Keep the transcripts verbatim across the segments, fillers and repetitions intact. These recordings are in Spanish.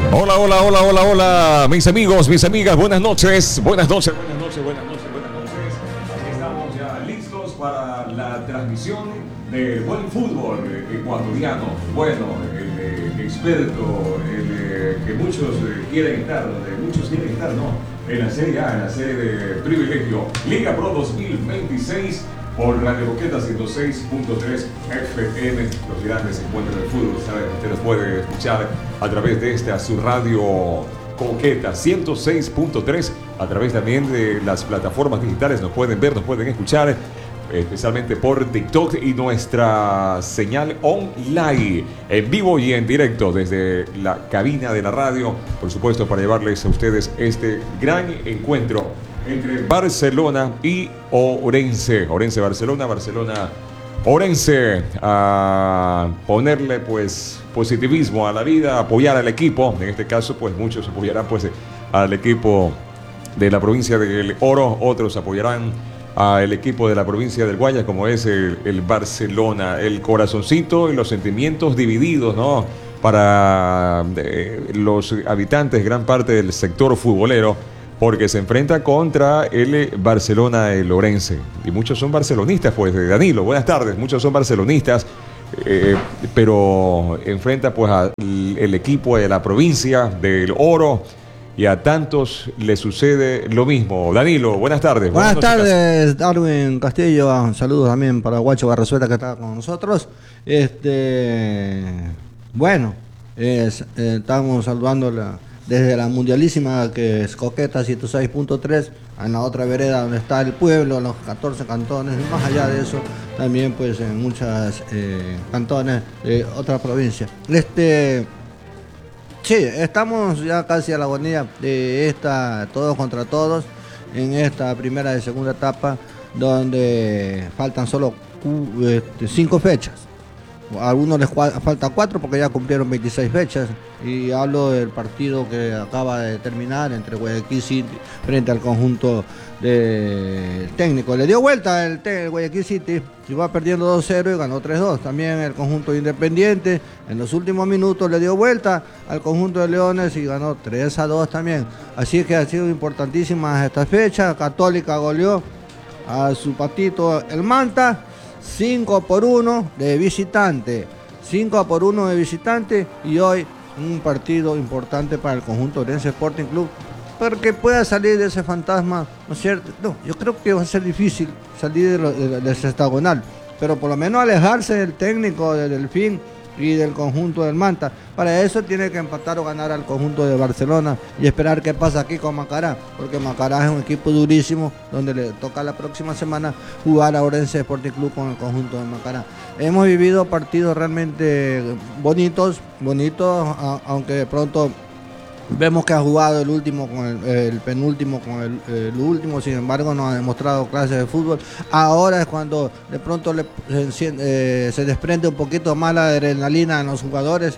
Hola, hola, hola, hola, hola, mis amigos, mis amigas, buenas noches, buenas noches, buenas noches, buenas noches, buenas noches. Aquí estamos ya listos para la transmisión del buen fútbol ecuatoriano. Bueno, el, el experto, el, el que muchos quieren estar, donde muchos quieren estar, ¿no? En la Serie A, en la serie de privilegio, Liga Pro dos mil veintiséis. Por Radio Coqueta ciento seis punto tres F M, los grandes encuentros del fútbol, ¿saben? Usted nos puede escuchar a través de esta, su Radio Coqueta ciento seis punto tres, a través también de las plataformas digitales, nos pueden ver, nos pueden escuchar, especialmente por TikTok y nuestra señal online, en vivo y en directo desde la cabina de la radio, por supuesto, para llevarles a ustedes este gran encuentro entre Barcelona y Orense. Orense, Barcelona, Barcelona, Orense. A ponerle pues positivismo a la vida, apoyar al equipo. En este caso, pues muchos apoyarán pues al equipo de la provincia del Oro, otros apoyarán al equipo de la provincia del Guayas, como es el, el Barcelona. El corazoncito y los sentimientos divididos, ¿no? Para eh, los habitantes, gran parte del sector futbolero, porque se enfrenta contra el Barcelona, el Orense. Y muchos son barcelonistas, pues, Danilo, buenas tardes. Muchos son barcelonistas, eh, pero enfrenta pues al el equipo de la provincia del Oro, y a tantos le sucede lo mismo. Danilo, buenas tardes. Buenas, buenas tardes, Darwin Castillo. Saludos también para Guacho Barresueta, que está con nosotros. Este, bueno, es, eh, estamos saludando la... desde la mundialísima, que es Coqueta ciento seis punto tres, en la otra vereda donde está el pueblo, los catorce cantones, y más allá de eso, también pues en muchas eh, cantones de otra provincia. Este, sí, estamos ya casi a la agonía de esta todos contra todos, en esta primera y segunda etapa, donde faltan solo este, cinco fechas. A algunos les falta cuatro porque ya cumplieron veintiséis fechas, y hablo del partido que acaba de terminar entre Guayaquil City frente al conjunto del técnico. Le dio vuelta el, el Guayaquil City, iba perdiendo dos cero y ganó tres dos. También el conjunto Independiente en los últimos minutos le dio vuelta al conjunto de Leones y ganó tres a dos también. Así que han sido importantísimas estas fechas. Católica goleó a su patito el Manta cinco por uno de visitante, cinco por uno de visitante, y hoy un partido importante para el conjunto Orense Sporting Club, porque pueda salir de ese fantasma, ¿no es cierto? No, yo creo que va a ser difícil salir de, lo, de, de ese hexagonal, pero por lo menos alejarse del técnico de Delfín y del conjunto del Manta. Para eso tiene que empatar o ganar al conjunto de Barcelona y esperar qué pasa aquí con Macará, porque Macará es un equipo durísimo, donde le toca la próxima semana jugar a Orense Sporting Club con el conjunto de Macará. Hemos vivido partidos realmente bonitos, bonitos, a, aunque de pronto vemos que ha jugado el último con el, el penúltimo con el, el último, sin embargo no ha demostrado clases de fútbol. Ahora es cuando de pronto le, se, eh, se desprende un poquito más la adrenalina en los jugadores,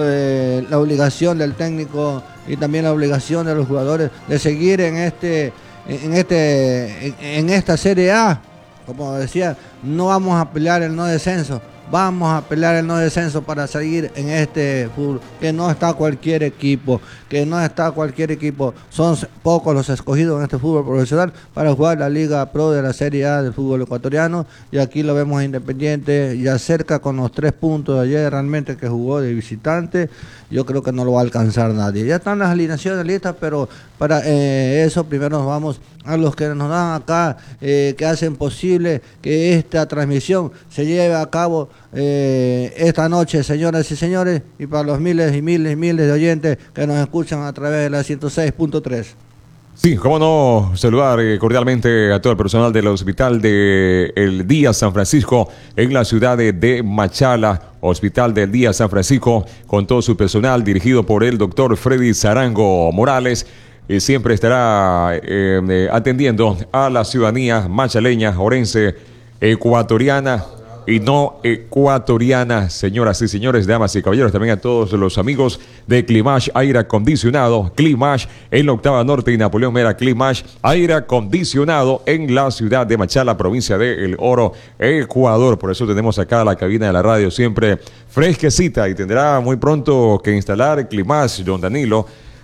eh, la obligación del técnico y también la obligación de los jugadores de seguir en este en este en, en esta Serie A. Como decía, no vamos a pelear el no descenso, vamos a pelear el no descenso para seguir en este fútbol, que no está cualquier equipo, que no está cualquier equipo, son pocos los escogidos en este fútbol profesional para jugar la Liga Pro de la Serie A del fútbol ecuatoriano, y aquí lo vemos Independiente ya cerca con los tres puntos de ayer realmente que jugó de visitante. Yo creo que no lo va a alcanzar nadie. Ya están las alineaciones listas, pero para eh, eso primero nos vamos a los que nos dan acá, eh, que hacen posible que esta transmisión se lleve a cabo eh, esta noche, señoras y señores, y para los miles y miles y miles de oyentes que nos escuchan a través de la ciento seis punto tres. Sí, cómo no, saludar cordialmente a todo el personal del Hospital de El Día San Francisco en la ciudad de, de Machala, Hospital del Día San Francisco, con todo su personal dirigido por el doctor Freddy Zarango Morales. Y siempre estará eh, eh, atendiendo a la ciudadanía machaleña, orense, ecuatoriana, y no ecuatoriana. Señoras y señores, damas y caballeros, también a todos los amigos de Climash Aire Acondicionado. Climash en la Octava Norte y Napoleón Mera. Climash Aire Acondicionado en la ciudad de Machala, provincia de El Oro, Ecuador. Por eso tenemos acá la cabina de la radio siempre fresquecita y tendrá muy pronto que instalar Climash, don Danilo,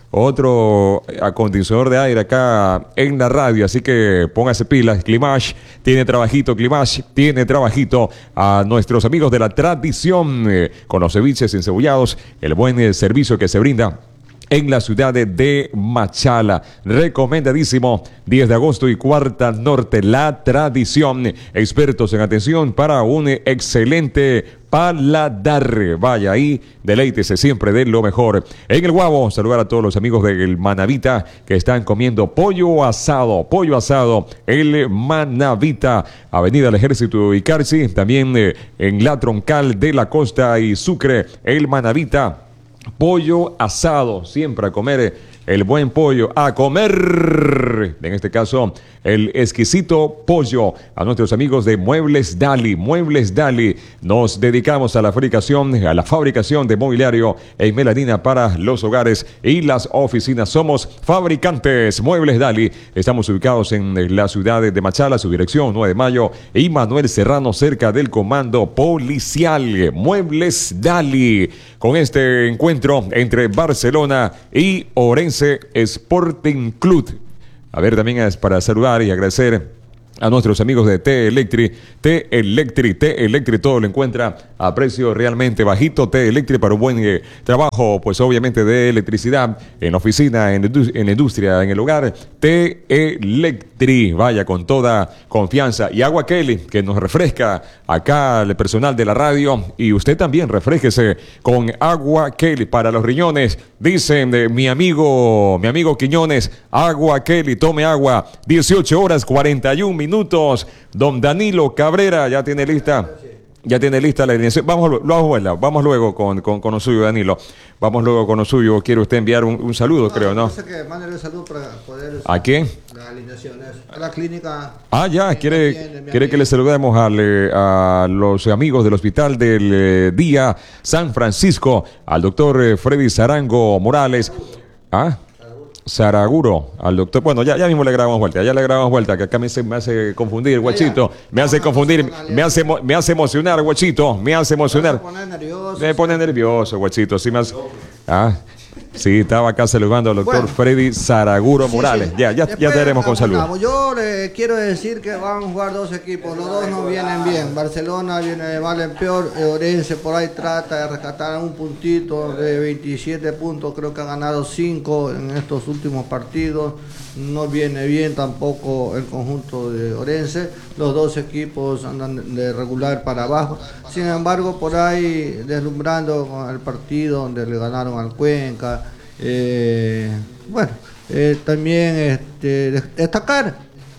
otro acondicionador de aire acá en la radio, así que póngase pilas. Climash tiene trabajito, Climash tiene trabajito. A nuestros amigos de la tradición, eh, con los ceviches encebollados, el buen eh, servicio que se brinda en la ciudad de Machala. Recomendadísimo. diez de agosto y Cuarta Norte, la tradición. Expertos en atención para un excelente paladar. Vaya ahí, deleítese siempre de lo mejor. En el Guabo, saludar a todos los amigos del Manavita que están comiendo pollo asado. Pollo asado, el Manavita. Avenida del Ejército y Carci. También eh, en la Troncal de la Costa y Sucre, el Manavita. Pollo asado, siempre a comer el buen pollo, a comer, en este caso, el exquisito pollo. A nuestros amigos de Muebles Dali, Muebles Dali, nos dedicamos a la fabricación, a la fabricación de mobiliario en melanina para los hogares y las oficinas. Somos fabricantes Muebles Dali. Estamos ubicados en la ciudad de Machala, su dirección nueve de mayo y Manuel Serrano, cerca del comando policial. Muebles Dali, con este encuentro entre Barcelona y Orense Sporting Club. A ver, también es para saludar y agradecer a nuestros amigos de T-Electri. T-Electri, T-Electri, todo lo encuentra a precio realmente bajito. T-Electri para un buen eh, trabajo, pues obviamente de electricidad en la oficina, en, en la industria, en el hogar. T-Electri, vaya con toda confianza. Y Agua Kelly, que nos refresca acá el personal de la radio. Y usted también refresquese con Agua Kelly para los riñones. Dicen eh, mi amigo, mi amigo Quiñones, Agua Kelly, tome agua. dieciocho horas cuarenta y un minutos. Don Danilo Cabrera ya tiene lista. Ya tiene lista la alineación. Vamos, vamos, vamos luego con, con, con lo suyo, Danilo. Vamos luego con lo suyo. Quiere usted enviar un, un saludo, no, creo, ¿no? Que mándale un saludo para poder... ¿A quién? Las alineaciones. A la clínica. Ah, ya. Quiere, entiende, quiere que le saludemos al, a los amigos del Hospital del eh, Día San Francisco, al doctor eh, Freddy Zarango Morales. ¿Ah? Saraguro, al doctor, bueno, ya, ya mismo le grabamos vuelta, ya le grabamos vuelta, que acá me hace, me hace confundir, guachito, me hace confundir, me hace, me hace emocionar, guachito, me hace emocionar. Me pone nervioso. Me pone nervioso, guachito, sí me hace, ah, sí, estaba acá saludando al doctor bueno, Freddy Saraguro sí, Morales, sí. ya, ya, Después, ya te haremos con salud. Yo le quiero decir que van a jugar dos equipos, los dos no vienen bien, Barcelona viene de mal en peor, Orense por ahí trata de rescatar un puntito de veintisiete puntos, creo que ha ganado cinco en estos últimos partidos, no viene bien tampoco el conjunto de Orense, los dos equipos andan de regular para abajo, sin embargo por ahí deslumbrando con el partido donde le ganaron al Cuenca. Eh, bueno, eh, también este, destacar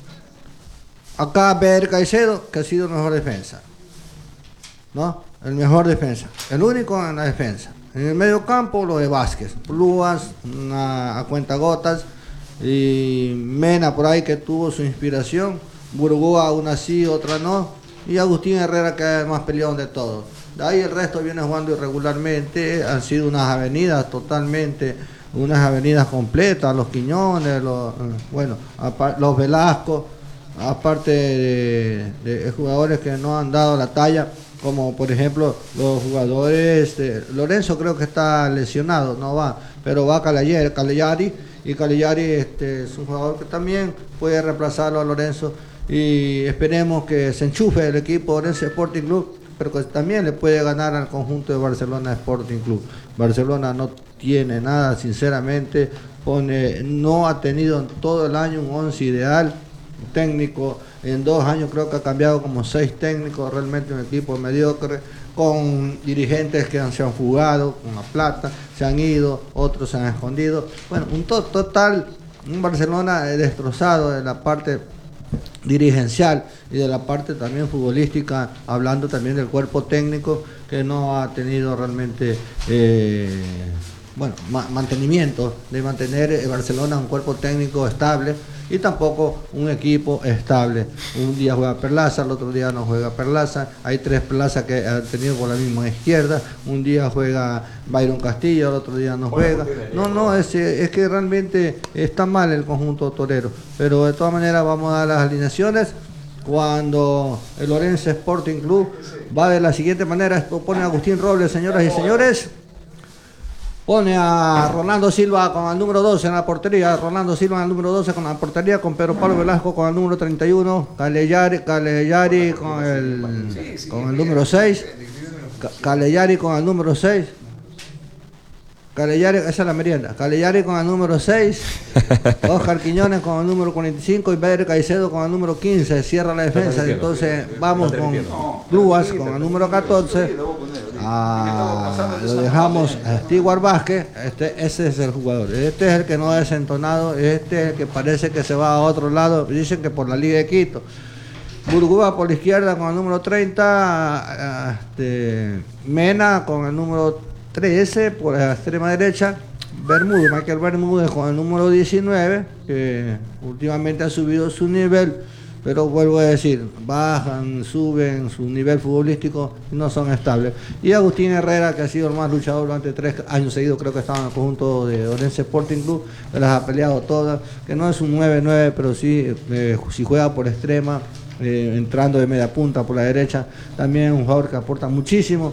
acá Ver Caicedo, que ha sido el mejor defensa, ¿no? El mejor defensa, el único en la defensa. En el medio campo lo de Vázquez, Plúas, una, a cuentagotas, y Mena por ahí que tuvo su inspiración, Burgoa una sí, otra no, y Agustín Herrera que es el más peleón de todos. De ahí el resto viene jugando irregularmente, han sido unas avenidas totalmente, unas avenidas completas, los Quiñones, los, bueno, los Velasco, aparte de, de jugadores que no han dado la talla, como por ejemplo los jugadores, de, Lorenzo creo que está lesionado, no va, pero va Calegari, Calegari y Calegari este, es un jugador que también puede reemplazarlo a Lorenzo y esperemos que se enchufe el equipo Orense Sporting Club, pero que también le puede ganar al conjunto de Barcelona Sporting Club. Barcelona no tiene nada, sinceramente, pone, no ha tenido en todo el año un once ideal, técnico, en dos años creo que ha cambiado como seis técnicos, realmente un equipo mediocre, con dirigentes que han, se han fugado con la plata, se han ido, otros se han escondido, bueno, un to total, un Barcelona destrozado de la parte dirigencial y de la parte también futbolística, hablando también del cuerpo técnico que no ha tenido realmente eh, bueno, ma mantenimiento, de mantener el Barcelona un cuerpo técnico estable y tampoco un equipo estable. Un día juega Perlaza, el otro día no juega Perlaza. Hay tres plazas que han tenido por la misma izquierda. Un día juega Byron Castillo, el otro día no juega. No, no, es, es que realmente está mal el conjunto torero. Pero de todas maneras vamos a dar las alineaciones. Cuando el Orense Sporting Club va de la siguiente manera, pone a Agustín Robles, señoras y señores. Pone a Rolando Silva con el número doce en la portería. Rolando Silva en el número doce con la portería, con Pedro Pablo Velasco con el número treinta y uno. Calellari, Calellari con el, con el número seis. Calellari con el número seis. Calellari, esa es la merienda. Calellari con el número seis. Oscar Quiñones con el número cuarenta y cinco. Y Pedro Caicedo con el número quince. Cierra la defensa. Entonces vamos con Grúas con el número catorce. Ah, lo dejamos a Stewart Vázquez. Este, ese es el jugador. Este es el que no ha desentonado. Este es el que parece que se va a otro lado. Dicen que por la Liga de Quito. Burgúa por la izquierda con el número treinta. Este, Mena con el número trece por la extrema derecha. Bermúdez, Michael Bermúdez con el número diecinueve, que últimamente ha subido su nivel, pero vuelvo a decir, bajan, suben su nivel futbolístico y no son estables. Y Agustín Herrera, que ha sido el más luchador durante tres años seguidos, creo que estaba en el conjunto de Orense Sporting Club, que las ha peleado todas, que no es un nueve nueve, pero sí, eh, si juega por extrema, eh, entrando de media punta por la derecha, también un jugador que aporta muchísimo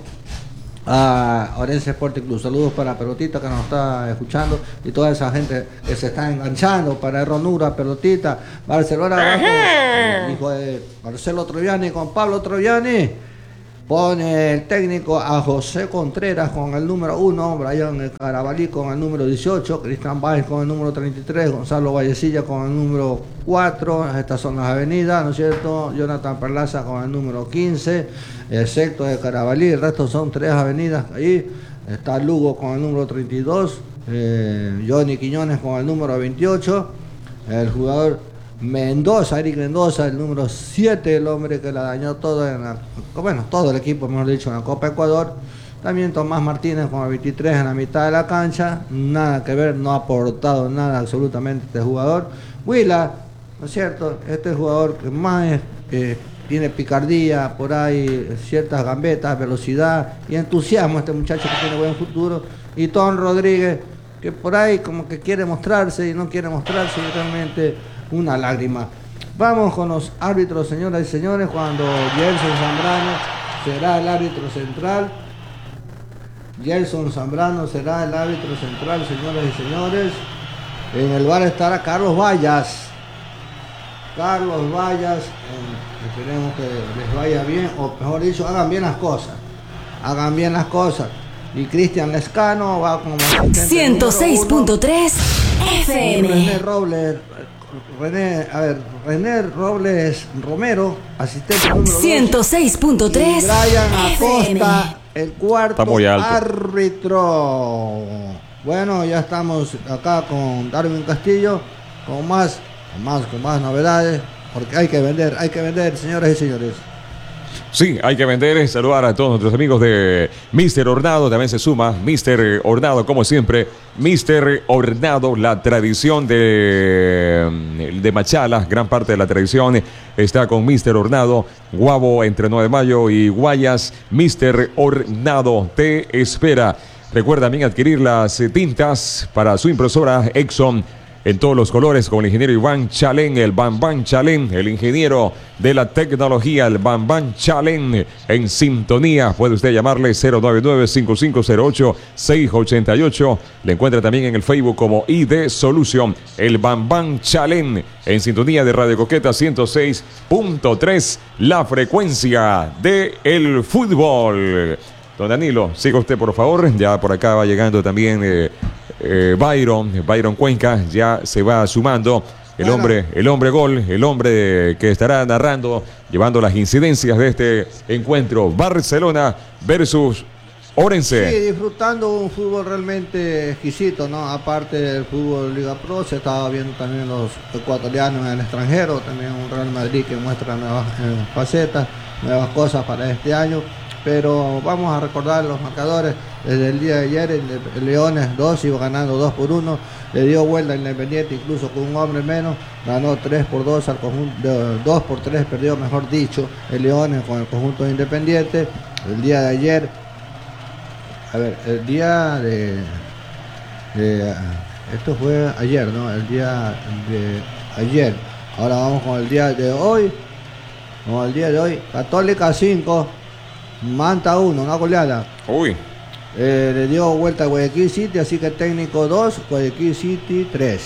a Orense Sporting Club. Saludos para Pelotita que nos está escuchando y toda esa gente que se está enganchando, para Ronura, Pelotita, Barcelona abajo, hijo de Marcelo Troviani con Pablo Troviani. Pone el técnico a José Contreras con el número uno, Brian Carabalí con el número dieciocho, Cristian Báez con el número treinta y tres, Gonzalo Vallecilla con el número cuatro, estas son las avenidas, ¿no es cierto? Jonathan Perlaza con el número quince, excepto de Carabalí, el resto son tres avenidas ahí. Está Lugo con el número treinta y dos, eh, Johnny Quiñones con el número veintiocho, el jugador Mendoza, Eric Mendoza, el número siete, el hombre que la dañó todo en la, bueno, todo el equipo, mejor dicho, en la Copa Ecuador. También Tomás Martínez con el veintitrés en la mitad de la cancha, nada que ver, no ha aportado nada absolutamente este jugador. Huila, ¿no es cierto? Este jugador que más eh, tiene picardía, por ahí ciertas gambetas, velocidad y entusiasmo, este muchacho que tiene buen futuro. Y Tom Rodríguez, que por ahí como que quiere mostrarse y no quiere mostrarse y realmente una lágrima. Vamos con los árbitros, señoras y señores, cuando Gelson Zambrano será el árbitro central. Gelson Zambrano será el árbitro central, señoras y señores. En el bar estará Carlos Vallas. Carlos Vallas, eh, esperemos que les vaya bien, o mejor dicho, hagan bien las cosas. Hagan bien las cosas. Y Cristian Lescano va como ciento seis punto tres F M. René Robles, René, a ver, René Robles Romero, asistente número ciento seis punto tres. Brian Acosta, el cuarto árbitro. Bueno, ya estamos acá con Darwin Castillo, con más, con más, con más novedades, porque hay que vender, hay que vender, señoras y señores. Sí, hay que vender. Saludar a todos nuestros amigos de míster Hornado. También se suma míster Hornado, como siempre. míster Hornado, la tradición de, de Machala. Gran parte de la tradición está con míster Hornado. Guabo entre nueve de mayo y Guayas. míster Hornado te espera. Recuerda también adquirir las tintas para su impresora Exxon en todos los colores con el ingeniero Iván Chalén, el Bambán Chalén, el ingeniero de la tecnología, el Bambán Chalén, en sintonía. Puede usted llamarle cero nueve nueve, cinco cinco cero ocho, seis ocho ocho. Le encuentra también en el Facebook como I D Solution, el Bambán Chalén, en sintonía de Radio Coqueta ciento seis punto tres, la frecuencia del fútbol. Don Danilo, siga usted por favor, ya por acá va llegando también eh, eh, Byron, Byron Cuenca, ya se va sumando el bueno. hombre, el hombre gol, el hombre que estará narrando, llevando las incidencias de este encuentro, Barcelona versus Orense. Sí, disfrutando un fútbol realmente exquisito, ¿no? Aparte del fútbol Liga Pro, se estaba viendo también los ecuatorianos en el extranjero, también un Real Madrid que muestra nuevas eh, facetas, nuevas cosas para este año. Pero vamos a recordar los marcadores. Desde el día de ayer el, el Leones dos iba ganando dos por uno, le dio vuelta a Independiente incluso con un hombre menos, ganó tres por dos al conjunto, dos por tres perdió mejor dicho el Leones con el conjunto de Independiente. El día de ayer, a ver, el día de, de esto fue ayer, ¿no? El día de ayer. Ahora vamos con el día de hoy. Con el día de hoy. Católica cinco, Manta uno, una goleada. Uy. Eh, le dio vuelta a Guayaquil City, así que técnico dos, Guayaquil City tres.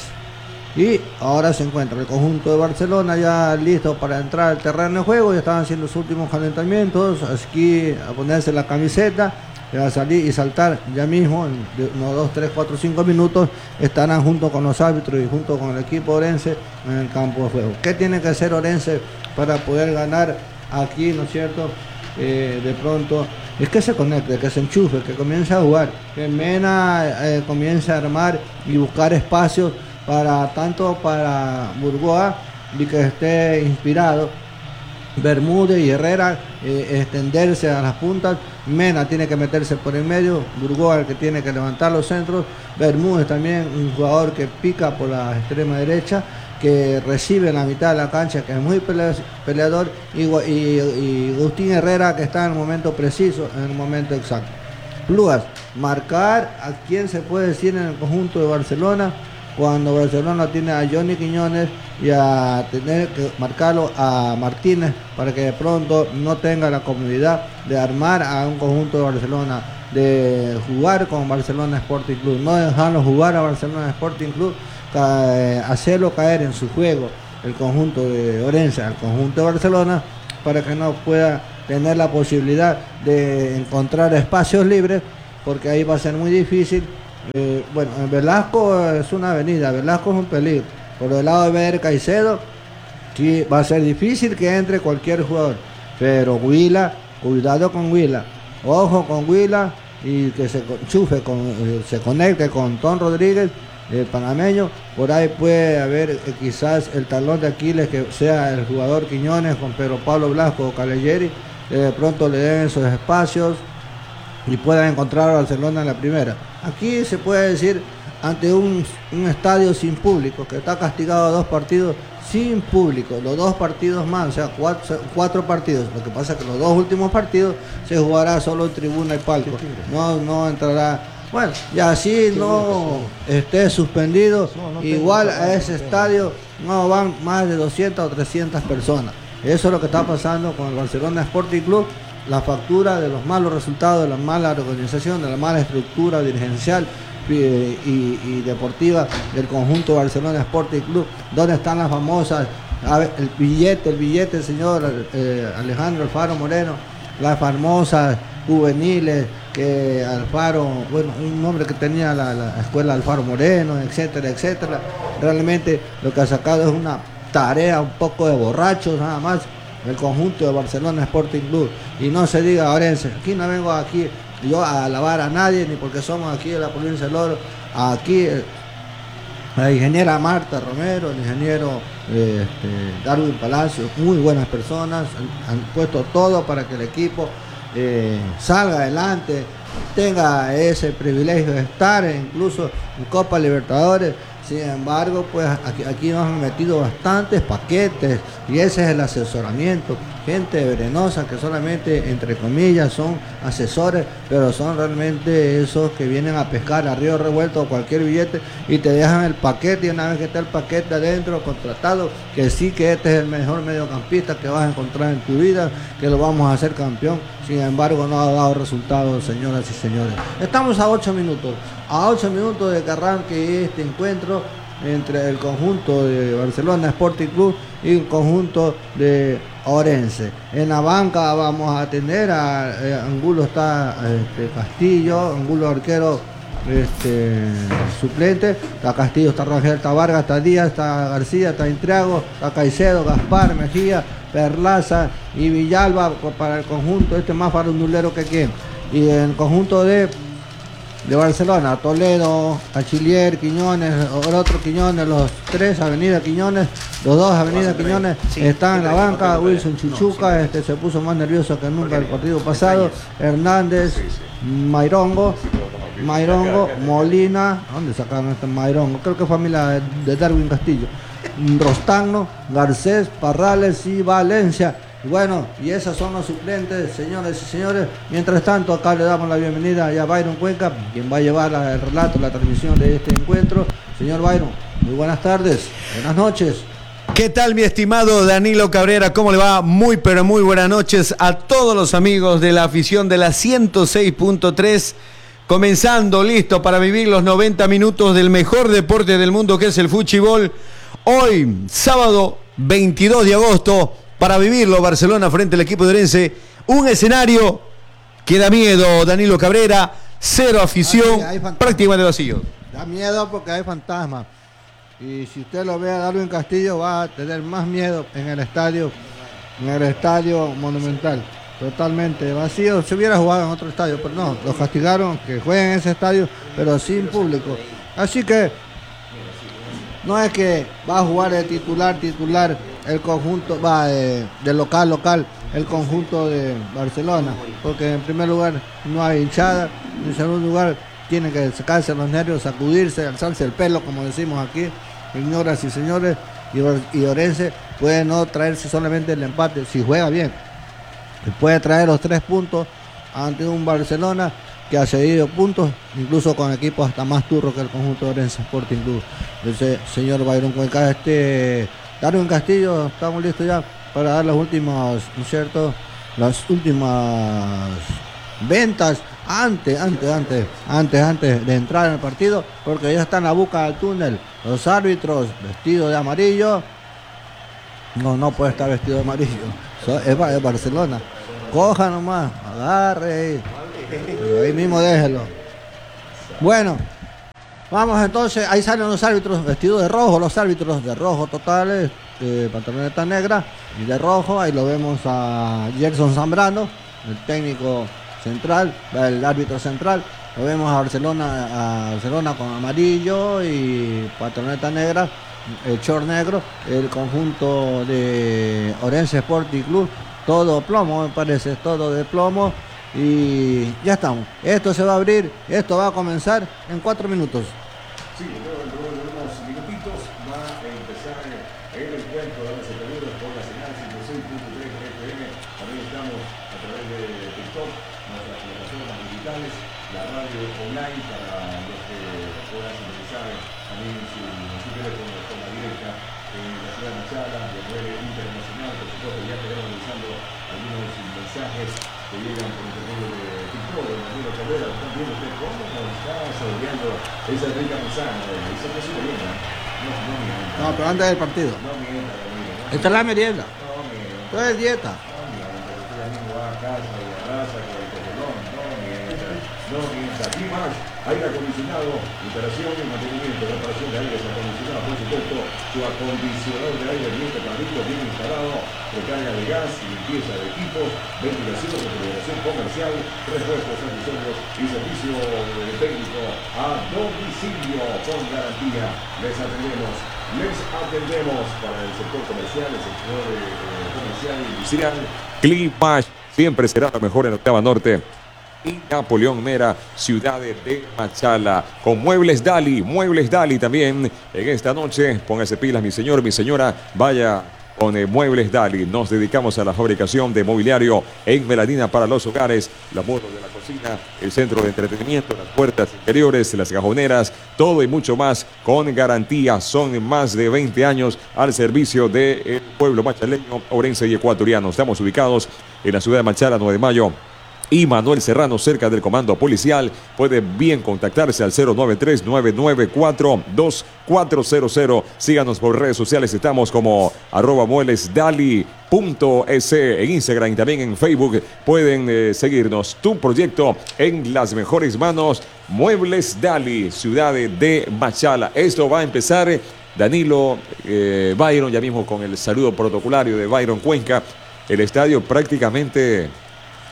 Y ahora se encuentra el conjunto de Barcelona ya listo para entrar al terreno de juego. Ya estaban haciendo sus últimos calentamientos. Aquí a ponerse la camiseta. A salir y saltar ya mismo en uno, dos, tres, cuatro, cinco minutos estarán junto con los árbitros y junto con el equipo orense en el campo de juego. ¿Qué tiene que hacer Orense para poder ganar aquí, no es cierto? Eh, de pronto es que se conecte, que se enchufe, que comience a jugar, que Mena eh, comience a armar y buscar espacios para tanto para Burgoa y que esté inspirado. Bermúdez y Herrera eh, extenderse a las puntas, Mena tiene que meterse por el medio, Burgoa el que tiene que levantar los centros, Bermúdez también un jugador que pica por la extrema derecha, que recibe en la mitad de la cancha, que es muy peleador, y, y, y Agustín Herrera que está en el momento preciso, en el momento exacto. Plugas, marcar a quién se puede decir en el conjunto de Barcelona, cuando Barcelona tiene a Johnny Quiñones y a tener que marcarlo a Martínez para que de pronto no tenga la comodidad de armar a un conjunto de Barcelona, de jugar con Barcelona Sporting Club, no dejarlo jugar a Barcelona Sporting Club, ca hacerlo caer en su juego el conjunto de Orense al conjunto de Barcelona para que no pueda tener la posibilidad de encontrar espacios libres, porque ahí va a ser muy difícil. Eh, bueno, en Velasco es una avenida, Velasco es un peligro. Por el lado de Beder Caicedo, sí, va a ser difícil que entre cualquier jugador. Pero Huila, cuidado con Huila, ojo con Huila y que se enchufe, con, eh, se conecte con Tom Rodríguez, el panameño. Por ahí puede haber eh, quizás el talón de Aquiles que sea el jugador Quiñones con Pedro Pablo Blasco o Calegleri, que de pronto le den esos espacios y puedan encontrar a Barcelona en la primera. Aquí se puede decir ante un, un estadio sin público, que está castigado a dos partidos sin público, los dos partidos más, o sea, cuatro, cuatro partidos. Lo que pasa es que los dos últimos partidos se jugará solo en tribuna y palco, no, no entrará. Bueno, y así no esté suspendido, igual a ese estadio no van más de doscientas o trescientas personas. Eso es lo que está pasando con el Barcelona Sporting Club. La factura de los malos resultados, de la mala organización, de la mala estructura dirigencial y, y, y deportiva del conjunto Barcelona Sporting Club. ¿Dónde están las famosas? A ver, el billete, el billete, el señor eh, Alejandro Alfaro Moreno, las famosas juveniles que Alfaro, bueno, un nombre que tenía la, la escuela Alfaro Moreno, etcétera, etcétera. Realmente lo que ha sacado es una tarea un poco de borrachos nada más, el conjunto de Barcelona Sporting Club. Y no se diga Orense, aquí no vengo aquí yo a alabar a nadie, ni porque somos aquí de la provincia del Oro. Aquí la ingeniera Marta Romero, el ingeniero eh, este, Darwin Palacio, muy buenas personas, han, han puesto todo para que el equipo eh, salga adelante, tenga ese privilegio de estar incluso en Copa Libertadores. Sin embargo, pues aquí, aquí nos han metido bastantes paquetes y ese es el asesoramiento. Gente venenosa que solamente, entre comillas, son asesores, pero son realmente esos que vienen a pescar a río revuelto o cualquier billete y te dejan el paquete, y una vez que está el paquete adentro, contratado, que sí que este es el mejor mediocampista que vas a encontrar en tu vida, que lo vamos a hacer campeón. Sin embargo, no ha dado resultados, señoras y señores. Estamos a ocho minutos. A ocho minutos de que arranque este encuentro entre el conjunto de Barcelona Sporting Club y el conjunto de Orense. En la banca vamos a tener a, a Angulo, está este, Castillo, Angulo arquero este, suplente, está Castillo, está Rangel, está Vargas, está Díaz, está García, está Intriago, está Caicedo, Gaspar, Mejía, Perlaza y Villalba para el conjunto, este más farandulero que quien. Y en el conjunto de de Barcelona, Toledo, Achillier, Quiñones, el otro Quiñones, los tres, Avenida Quiñones, los dos Avenida Quiñones están en la banca. Wilson Chichuca este, se puso más nervioso que nunca el partido pasado. Hernández, Mayrongo, Mayrongo, Molina, ¿dónde sacaron este Mayrongo? Creo que es familia de Darwin Castillo. Rostagno, Garcés, Parrales y Valencia. Bueno, y esos son los suplentes, señores y señores. Mientras tanto, acá le damos la bienvenida a Byron Cuenca, quien va a llevar el relato, la transmisión de este encuentro. Señor Byron, muy buenas tardes, buenas noches. ¿Qué tal, mi estimado Danilo Cabrera? ¿Cómo le va? Muy, pero muy buenas noches a todos los amigos de la afición de la ciento seis punto tres. Comenzando, listo para vivir los noventa minutos del mejor deporte del mundo, que es el fútbol. Hoy, sábado veintidós de agosto, para vivirlo, Barcelona frente al equipo de Orense. Un escenario que da miedo, Danilo Cabrera. Cero afición, ah, sí, prácticamente vacío. Da miedo porque hay fantasmas. Y si usted lo ve a Darwin Castillo, va a tener más miedo en el estadio, en el estadio Monumental. Totalmente vacío. Se hubiera jugado en otro estadio, pero no, los castigaron que jueguen en ese estadio, pero sin público. Así que no es que va a jugar de titular, titular el conjunto, va de, de local, local, el conjunto de Barcelona, porque en primer lugar no hay hinchada, en segundo lugar tiene que sacarse los nervios, sacudirse, alzarse el pelo, como decimos aquí, señoras y señores, y, y Orense puede no traerse solamente el empate, si juega bien, puede traer los tres puntos ante un Barcelona que ha cedido puntos, incluso con equipos hasta más turros que el conjunto de Orense Sporting Club. Ese señor Byron Cuenca, este Darwin Castillo, estamos listos ya para dar las últimas, ¿no es cierto? Las últimas ventas antes, antes, antes, antes, antes de entrar en el partido, porque ya están a la boca del túnel. Los árbitros vestidos de amarillo. No, no puede estar vestido de amarillo. Es, es Barcelona. Coja nomás, agarre. Pero ahí mismo déjelo. Bueno. Vamos entonces, ahí salen los árbitros vestidos de rojo, los árbitros de rojo totales, eh, pantaloneta negra y de rojo. Ahí lo vemos a Gerson Zambrano, el técnico central, el árbitro central. Lo vemos a Barcelona, a Barcelona con amarillo y pantaloneta negra, el short negro, el conjunto de Orense Sporting Club, todo plomo me parece, todo de plomo. Y ya estamos. Esto se va a abrir, esto va a comenzar en cuatro minutos. Sí, luego de unos minutitos va a empezar el encuentro de las superiores por la señal ciento seis punto tres F M. También estamos a través de TikTok, nuestras plataformas digitales, la radio online para los que puedan sintonizar también su, su teléfono de forma directa en la ciudad de Machala, de nueve internacional. Por supuesto, ya estaremos revisando algunos mensajes que llegan por intermedio de TikTok, de Danilo Cabrera. ¿Están viendo usted cómo nos está saboreando esa rica manzana? Dice que sube bien, ¿no? No, no mienta. No, pero antes del partido. No mienta, Danilo. Esta es la merienda. No mienta. Esto es dieta. No mienta. Usted ya mismo va a casa y arrasa con el cogelón. No mienta. No mienta. Aquí más aire acondicionado, instalación y mantenimiento, reparación de aires acondicionados, por supuesto, su acondicionador de aire ambiente para vehículos bien instalado, recarga de gas y limpieza de equipos, ventilación, refrigeración comercial, repuestos, accesorios y servicio técnico a domicilio con garantía. Les atendemos, les atendemos para el sector comercial, el sector eh, comercial e industrial. Climash siempre será lo mejor en Octava Norte y Napoleón Mera, ciudad de Machala, con Muebles Dali, Muebles Dali también en esta noche. Póngase pilas, mi señor, mi señora, vaya con eh, Muebles Dali. Nos dedicamos a la fabricación de mobiliario en melamina para los hogares, los muros de la cocina, el centro de entretenimiento, las puertas interiores, las cajoneras, todo y mucho más con garantía. Son más de veinte años al servicio del pueblo machaleño, orense y ecuatoriano. Estamos ubicados en la ciudad de Machala, nueve de mayo. Y Manuel Serrano, cerca del comando policial. Puede bien contactarse al cero nueve tres, nueve nueve cuatro, dos cuatro cero cero. Síganos por redes sociales, estamos como arroba mueblesdali punto es en Instagram y también en Facebook. Pueden eh, seguirnos. Tu proyecto en las mejores manos, Muebles Dali, ciudad de Machala. Esto va a empezar, Danilo, eh, Byron, ya mismo con el saludo protocolario de Byron Cuenca. El estadio prácticamente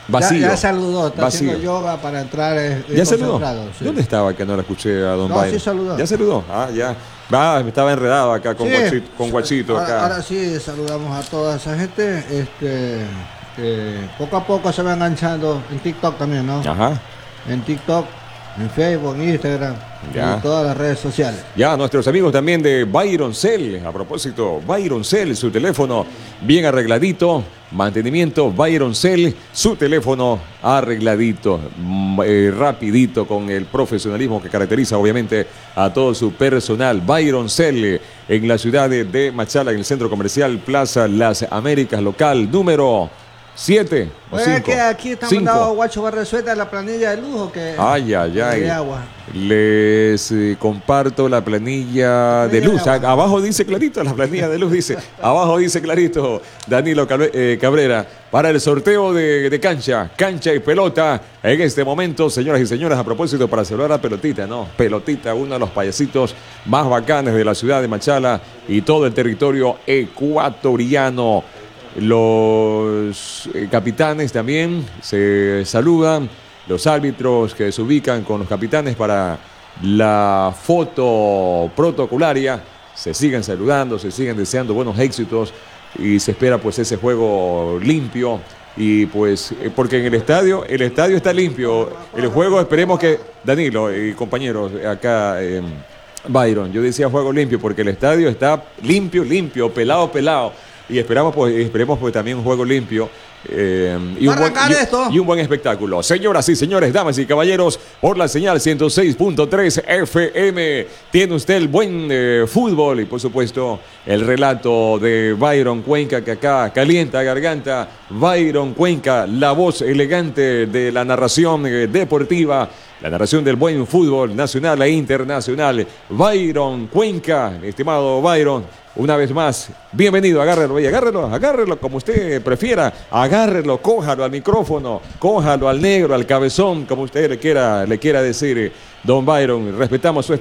Vacío. Ya, ya saludó, está Vacío. haciendo yoga para entrar. eh, ¿Ya saludó? concentrado, sí. ¿Dónde estaba que no la escuché a don No, Byron? sí saludó. ¿Ya saludó? Ah, ya. Va, estaba enredado acá con Sí. Guachito, con Guachito ahora, acá. ahora sí saludamos a toda esa gente. Este, que poco a poco se va enganchando en TikTok también, ¿no? Ajá. En TikTok, en Facebook, en Instagram, Ya. en todas las redes sociales. Ya, nuestros amigos también de Byron Cell. A propósito, Byron Cell, su teléfono bien arregladito. Mantenimiento, Byron Cell, su teléfono arregladito, mm, eh, rapidito, con el profesionalismo que caracteriza obviamente a todo su personal. Byron Cell, en la ciudad de, de Machala, en el centro comercial Plaza Las Américas, local número siete. o Pues cinco. es que aquí estamos Cinco. dando Guacho Barresueta la planilla de lujo que Ay, ay, ay. de agua. Les eh, comparto la planilla de luz. Planilla de Ah, abajo dice clarito, la planilla de luz dice. Abajo dice clarito, Danilo Calve- eh, Cabrera, para el sorteo de, de cancha, cancha y pelota. En este momento, señoras y señores, a propósito, para celebrar a Pelotita, ¿no? Pelotita, uno de los payasitos más bacanes de la ciudad de Machala y todo el territorio ecuatoriano. Los eh, capitanes también se saludan, los árbitros que se ubican con los capitanes para la foto protocolaria se siguen saludando, se siguen deseando buenos éxitos y se espera pues ese juego limpio y pues eh, porque en el estadio, el estadio está limpio, el juego esperemos que, Danilo y compañeros acá, eh, Byron, yo decía juego limpio porque el estadio está limpio, limpio, pelado, pelado. Y esperamos pues, esperemos pues también un juego limpio eh, y, un buen, Arrancar y- esto. y un buen espectáculo. Señoras y señores, damas y caballeros, por la señal ciento seis punto tres F M, tiene usted el buen eh, fútbol y por supuesto el relato de Byron Cuenca que acá calienta garganta. Byron Cuenca, la voz elegante de la narración eh, deportiva, la narración del buen fútbol nacional e internacional. Byron Cuenca, estimado Byron. Una vez más, bienvenido, agárrelo ahí, agárrelo, agárrelo como usted prefiera, agárrelo, cójalo al micrófono, cójalo al negro, al cabezón, como usted le quiera, le quiera decir, don Byron, respetamos su